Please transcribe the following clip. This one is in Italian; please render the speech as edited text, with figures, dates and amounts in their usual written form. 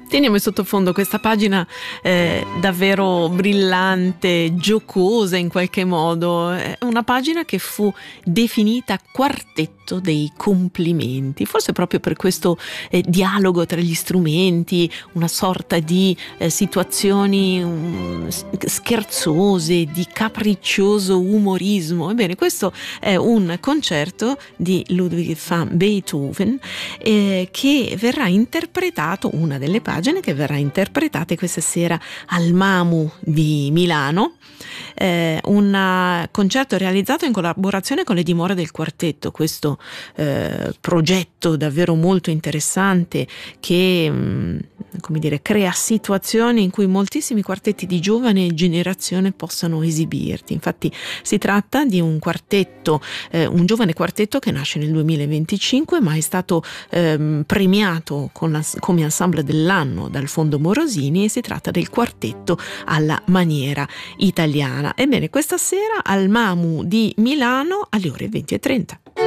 Teniamo in sottofondo questa pagina davvero brillante, giocosa in qualche modo, una pagina che fu definita quartetto dei complimenti, forse proprio per questo dialogo tra gli strumenti, una sorta di situazioni scherzose, di capriccioso umorismo. Ebbene, questo è un concerto di Ludwig van Beethoven che verrà interpretato, una delle pagine che verrà interpretate questa sera al MAMU di Milano, un concerto realizzato in collaborazione con le dimore del quartetto, questo progetto davvero molto interessante che crea situazioni in cui moltissimi quartetti di giovane generazione possano esibirti. Infatti si tratta di un quartetto, un giovane quartetto che nasce nel 2025, ma è stato premiato come ensemble dell'anno dal Fondo Morosini, e si tratta del quartetto alla maniera italiana. Ebbene, questa sera al MAMU di Milano alle ore 20:30.